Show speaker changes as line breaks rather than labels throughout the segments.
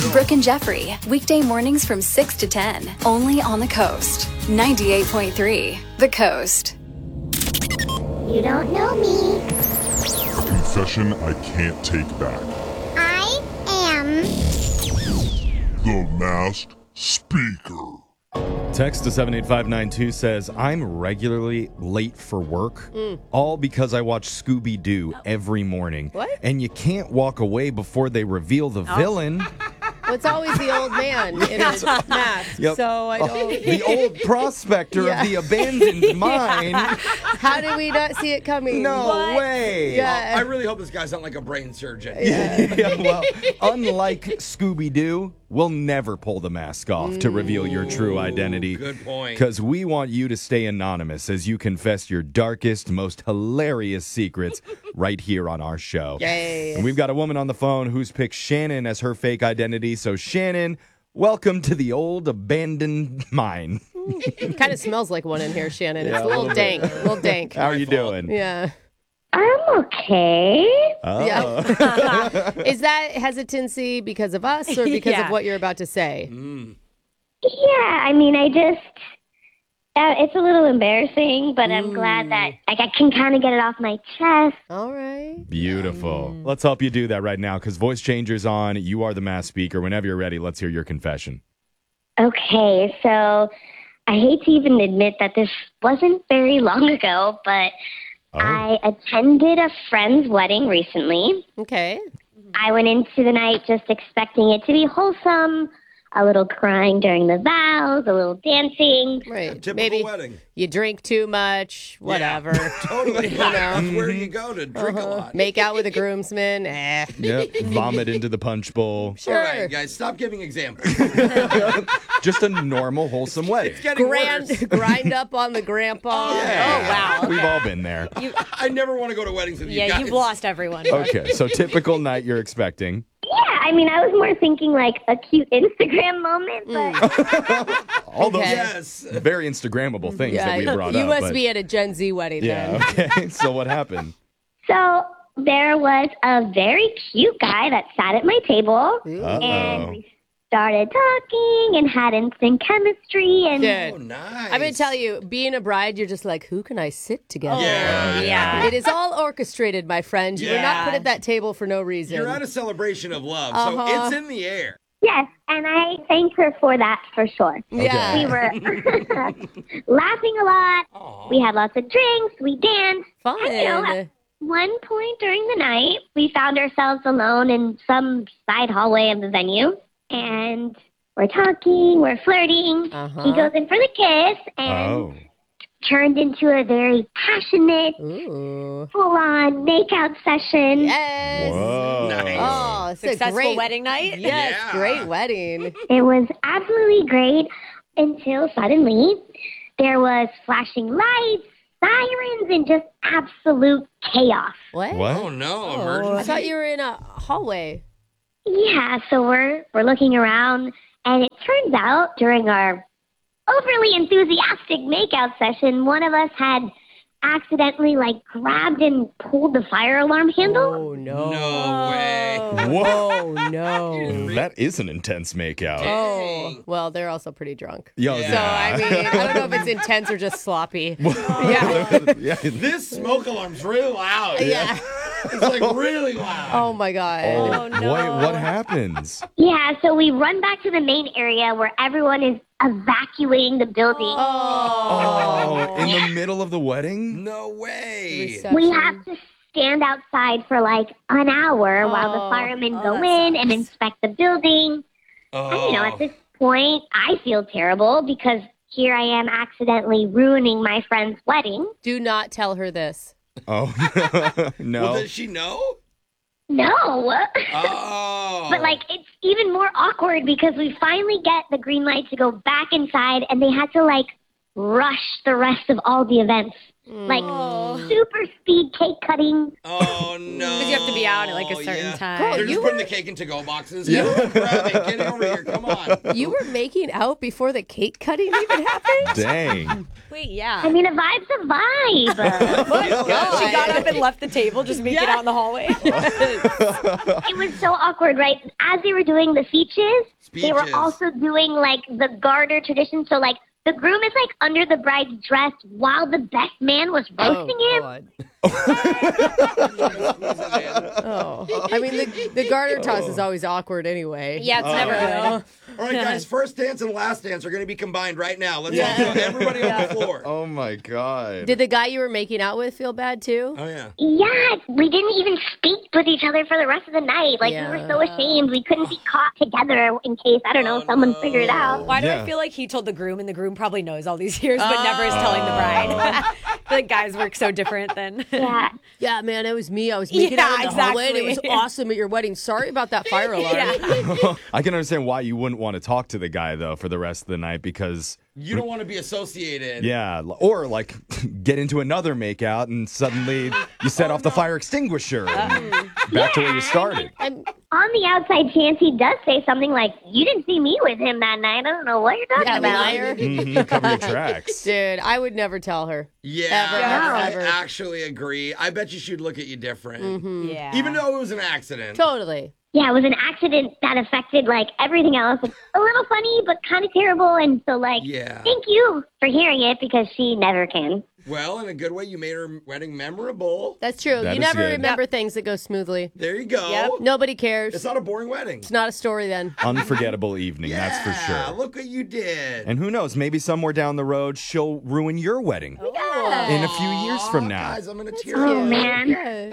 Brooke and Jeffrey, weekday mornings from 6 to 10, only on the Coast. 98.3, The Coast.
You don't know me.
Confession I can't take back.
I am
The Masked Speaker.
Text to 78592 says, I'm regularly late for work, all because I watch Scooby-Doo every morning.
What?
And you can't walk away before they reveal the villain.
Well, it's always the old man in his mask.
Yep.
So I don't.
The old prospector of the abandoned mine.
How did we not see it coming?
No way.
Yeah.
I really hope this guy's not like a brain surgeon.
Yeah, well, unlike Scooby-Doo, we'll never pull the mask off to reveal your true identity.
Good point.
Because we want you to stay anonymous as you confess your darkest, most hilarious secrets right here on our show.
Yay.
And we've got a woman on the phone who's picked Shannon as her fake identity. So, Shannon, welcome to the old abandoned mine.
Kind of smells like one in here, Shannon.
Yeah,
It's
a
a little
little
dank. A little dank.
How are you doing?
Yeah.
I'm okay.
Oh.
Yeah. Is that hesitancy because of us or because of what you're about to say?
Yeah, I mean, it's a little embarrassing, but I'm glad that I can kind of get it off my chest.
All right.
Beautiful. Let's help you do that right now because Voice Changer's on. You are the mass speaker. Whenever you're ready, let's hear your confession.
Okay, so I hate to even admit that this wasn't very long ago, but I attended a friend's wedding recently.
Okay.
I went into the night just expecting it to be wholesome, a little crying during the vows, a little dancing.
Right.
Typical
Maybe
wedding.
you drink too much, whatever.
Totally.
You know.
Where do you go to drink a lot?
Make out with a groomsman.
Yep. Vomit into the punch bowl.
Sure.
All right, guys, stop giving examples.
Just a normal, wholesome wedding.
It's getting worse.
Grind up on the grandpa.
Yeah.
Oh, wow.
We've all been there.
I never want to go to weddings with you
Yeah,
guys.
you've lost everyone.
Okay, so typical night you're expecting.
Yeah, I mean, I was more thinking like a cute Instagram moment, but
All those
Yes.
very Instagrammable things
Yeah,
that we brought
you
up.
must
but-
be at a Gen Z wedding
Yeah,
then.
okay. So what happened?
so there was a very cute guy that sat at my table, and
Uh-oh.
we started talking and had instant chemistry, and
Dude,
Oh, nice.
I'm going to tell you, being a bride, you're just like, who can I sit together?
Yeah.
Yeah.
It is all orchestrated, my friend. You were not put at that table for no reason.
You're at a celebration of love,
Uh-huh.
so it's in the air.
yes, and I thank her for that for sure.
Yeah.
We were laughing a lot. We had lots of drinks. We danced.
Fun.
And, at one point during the night, we found ourselves alone in some side hallway of the venue, and we're talking, we're flirting.
Uh-huh.
He goes in for the kiss and
Oh.
turned into a very passionate,
Ooh.
full-on makeout session.
Yes.
Whoa.
Nice.
Oh, it's a
Successful
great
wedding night?
Yes,
Yeah.
great wedding.
It was absolutely great until suddenly there was flashing lights, sirens, and just absolute chaos.
What?
What?
Oh, no.
Oh, I
Emergency?
thought you were in a hallway.
Yeah, so we're looking around, and it turns out during our overly enthusiastic makeout session, one of us had accidentally grabbed and pulled the fire alarm handle.
Oh, no.
No way.
Whoa.
Oh, no.
That is an intense makeout.
Oh, well, they're also pretty drunk.
Yo,
So, I mean, I don't know if it's intense or just sloppy. Yeah.
yeah.
This smoke alarm's really loud.
Yeah.
It's like really loud.
Oh, my God.
Oh, no.
Boy, what happens?
Yeah, so we run back to the main area where everyone is evacuating the building.
Oh, in the middle of the wedding?
No way.
Reception.
We have to stand outside for an hour while the firemen go in and inspect the building. And, at this point, I feel terrible because here I am accidentally ruining my friend's wedding.
Do not tell her this.
Oh, no.
Well, does she know?
No.
Oh.
But it's even more awkward because we finally get the green light to go back inside, and they had to rush the rest of all the events. Like super speed cake cutting.
Oh, no.
Because you have to be out at like a certain time.
They're just putting the cake in to-go boxes. Yeah. Grab it. Get over here. Come on.
You were making out before the cake cutting even happened?
Dang.
Wait, yeah.
I mean, a vibe's a vibe.
She got up and left the table, just making out in the hallway.
It was so awkward, right? As they were doing the speeches, they were also doing like the garter tradition. So like the groom is like under the bride's dress while the best man was roasting him.
I mean, the garter toss is always awkward anyway.
Yeah, it's never good.
All right, guys, first dance and last dance are going to be combined right now. Let's all go. Everybody on the floor.
Oh, my God.
Did the guy you were making out with feel bad too?
Oh, yeah.
Yeah, we didn't even speak with each other for the rest of the night. Like, we were so ashamed. We couldn't be caught together in case, I don't know, someone figured it out.
Why do I feel like he told the groom and the groom probably knows all these years but never is telling the bride? The guys work so different then.
Yeah.
Yeah, man, it was me. I was making out in the hallway and it was awesome at your wedding. Sorry about that fire alarm.
I can understand why you wouldn't want to talk to the guy, though, for the rest of the night because...
You don't want to be associated.
Yeah, or like get into another makeout and suddenly you set off the fire extinguisher and back to where you started.
On the outside chance he does say something like, you didn't see me with him that night. I don't know what you're talking about.
Liar.
Cover your tracks.
Dude, I would never tell her.
Yeah,
Ever.
I actually agree. I bet you she'd look at you different.
Yeah.
Even though it was an accident.
Totally.
Yeah, it was an accident that affected, like, everything else. It's a little funny, but kind of terrible. And so, like, thank you for hearing it because she never can.
Well, in a good way, you made her wedding memorable.
That's true.
That
you
is
never
good.
remember things that go smoothly.
There you go.
Yep.
Nobody cares.
It's not a boring wedding.
It's not a story then.
Unforgettable evening, that's for sure.
Look what you did.
And who knows, maybe somewhere down the road, she'll ruin your wedding in a few years from now.
Guys, I'm going to tear
Oh,
up.
man.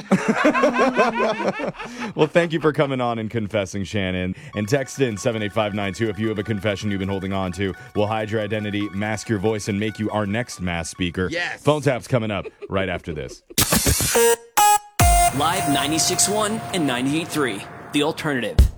Well, thank you for coming on and confessing, Shannon. And text in 78592 if you have a confession you've been holding on to. We'll hide your identity, mask your voice, and make you our next mass speaker.
Yes.
Phone tap's coming up right after this.
Live 96.1 and 98.3. The Alternative.